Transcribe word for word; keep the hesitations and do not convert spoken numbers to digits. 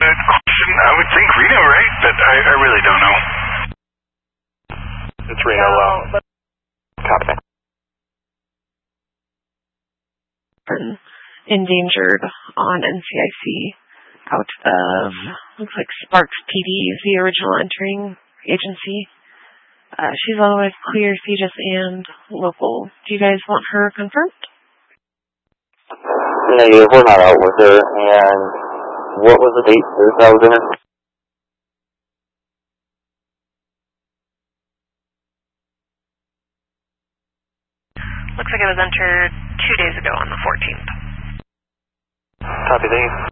Good question. I would think Reno, right? But I, I really don't know. It's Reno, low. Copy. Endangered on N C I C out of, looks like Sparks P D is the original entering agency. Uh, she's otherwise clear, C G I S and local. Do you guys want her confirmed? Negative, we're not out with her. And what was the date that was in her? Looks like it was entered two days ago on the fourteenth. Copy, thank you.